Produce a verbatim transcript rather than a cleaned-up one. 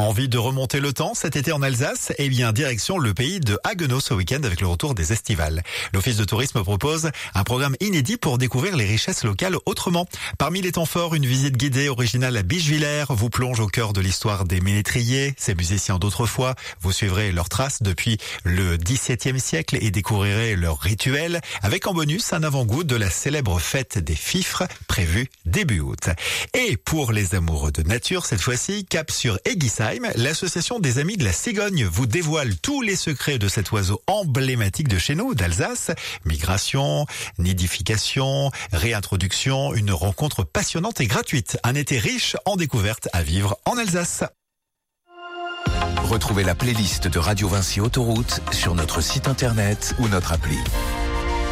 Envie de remonter le temps cet été en Alsace? Eh bien, direction le pays de Haguenau ce week-end avec le retour des estivales. L'Office de tourisme propose un programme inédit pour découvrir les richesses locales autrement. Parmi les temps forts, une visite guidée originale à Bischwiller vous plonge au cœur de l'histoire des ménétriers, ces musiciens d'autrefois. Vous suivrez leurs traces depuis le dix-septième siècle et découvrirez leurs rituels avec en bonus un avant-goût de la célèbre fête des fifres prévue début août. Et pour les amoureux de nature, cette fois-ci, cap sur Egisheim, l'association des Amis de la Cigogne vous dévoile tous les secrets de cet oiseau emblématique de chez nous, d'Alsace. Migration, nidification, réintroduction, une rencontre passionnante et gratuite. Un été riche en découvertes à vivre en Alsace. Retrouvez la playlist de Radio Vinci Autoroute sur notre site internet ou notre appli.